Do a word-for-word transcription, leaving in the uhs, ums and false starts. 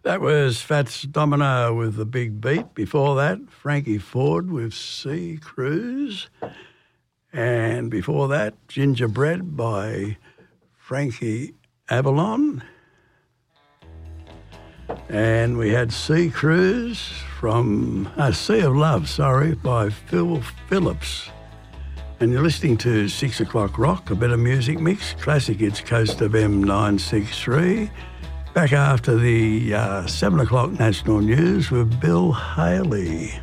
That was Fats Domino with The Big Beat. Before that, Frankie Ford with Sea Cruise. And before that, Gingerbread by Frankie Avalon. And we had Sea Cruise from, uh, Sea of Love, sorry, by Phil Phillips. And you're listening to six o'clock Rock, a bit of music mix. Classic Hits Coast of M nine six three. Back after the uh, seven o'clock national news with Bill Haley.